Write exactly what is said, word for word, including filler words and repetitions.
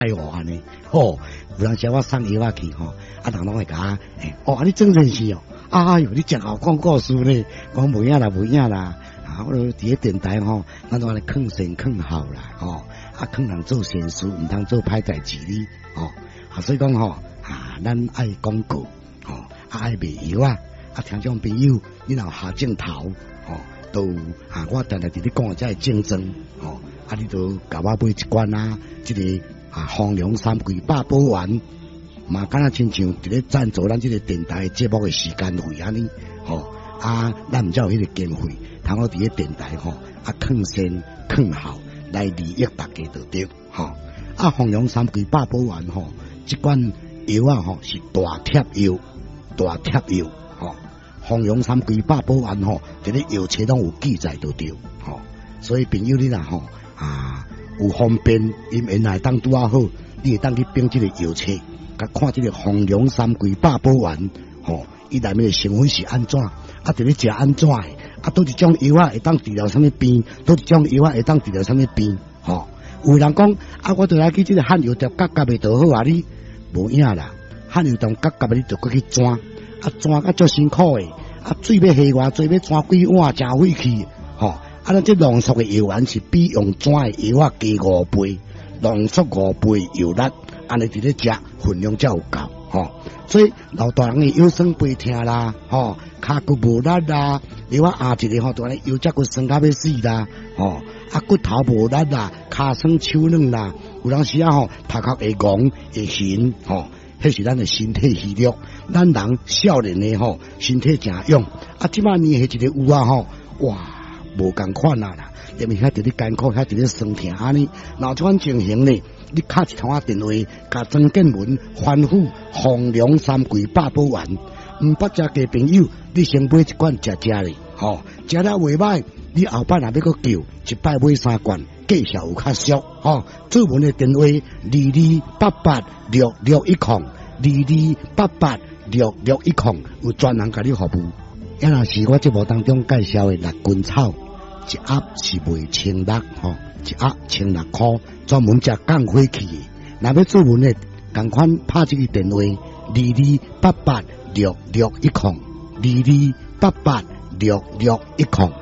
爱我安尼，吼，有当时我送药啊去吼，啊人拢会甲我，欸，哦，你真正是哦，哎哟，你真好讲故事呢，讲无影啦，无影啦，啊，我伫咧电台吼，咱都安尼劝善劝好啦，吼，啊，劝人做善事，毋通做歹代志哩，吼，啊，所以讲吼，啊，咱爱广告，吼，啊，爱卖药啊，啊，听众朋友，你若下镜头，吼，都啊，我定定伫咧讲遮竞争，吼，啊，你都甲我买一罐啊，即个。啊，丰隆三桂八宝丸，嘛敢若亲像伫咧赞助咱即个电台节目的时间费安尼，吼啊，咱毋才有迄个经费，通我伫咧电台吼啊，劝善劝好来利益大家就对，吼啊，丰隆三桂八宝丸吼，即款药啊吼是大贴药，大贴药，吼丰隆三桂八宝丸吼，伫咧药册拢有记载就对，吼，所以朋友你若吼啊。有方便，因原来当拄啊好，你会当去编即个药册，甲看即个丰隆三桂八宝丸，吼，伊内面的成分是安怎，啊，伫咧食安怎的，啊，倒一种药啊会当治疗啥物病，倒一种药啊会当治疗啥物病，吼。有人讲啊，我著来去即个汉药店夹夹袂倒好啊，你无影啦，汉药店夹夹的你著搁去转，啊，转甲足辛苦的，啊，水要下偌济，要转几碗，真费气，吼。啊，咱这浓缩的药丸是比用转的药啊加五倍，浓缩五倍药力，安尼伫咧食分量才有够，吼。所以老大人的腰酸背痛啦，吼，骹骨无力啦，另外下一个吼，就安尼腰脊骨酸到要死啦，吼，啊骨头无力啦，骹酸手软啦，有当时啊吼，头壳会戆会晕，吼，迄是咱的身体虚弱。咱人少年的吼，身体诚勇，啊，即摆年纪一个有啊吼，哇！无共款啊啦，因为遐伫咧艰苦，遐伫咧酸痛安尼，若即款情形呢，你敲一通啊电话，甲曾建文吩咐丰隆三桂八宝丸，毋捌食嘅朋友，你先买一罐食食咧，吼，食了袂歹，你后摆若要搁叫，一摆买三罐，计效有较俗，吼。注文嘅电话：二二八八六六一空，二二八八六六一空，有专人甲你服务。也若是我节目当中介绍的六根草，一盒是卖千六吼，一盒千六块，专门食降火气的。若要做文的，共款拍这个电话：二二八八六六一空，二二八八六六一空。